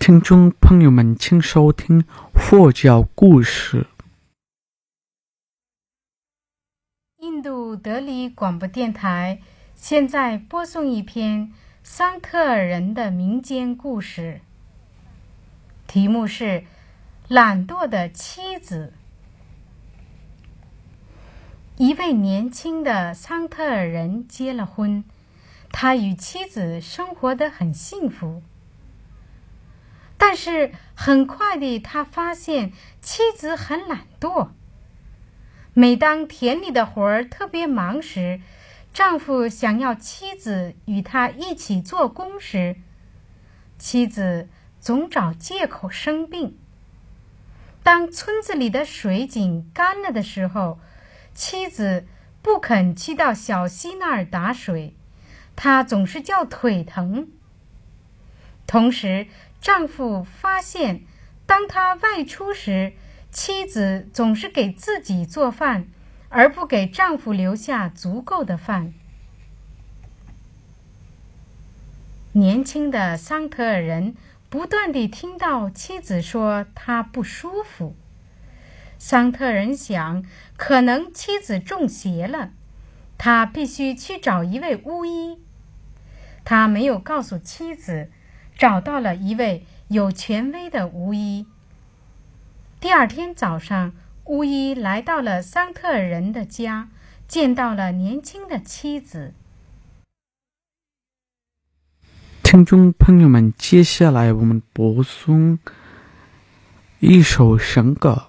听众朋友们，请收听佛教故事。 印度德里广播电台现在播送一篇桑特尔人的民间故事，题目是《懒惰的妻子》。一位年轻的桑特尔人结了婚，他与妻子生活得很幸福。但是很快地，他发现妻子很懒惰。每当田里的活儿特别忙时，丈夫想要妻子与他一起做工时，妻子总找借口生病。当村子里的水井干了的时候，妻子不肯去到小溪那儿打水，她总是叫腿疼。同时，丈夫发现，当他外出时，妻子总是给自己做饭，而不给丈夫留下足够的饭。年轻的桑特尔人不断地听到妻子说她不舒服。桑特尔人想，可能妻子中邪了，他必须去找一位巫医。他没有告诉妻子，找到了一位有权威的巫医。第二天早上，巫医来到了桑特尔人的家，见到了年轻的妻子。 听众朋友们，接下来我们播送一首圣歌。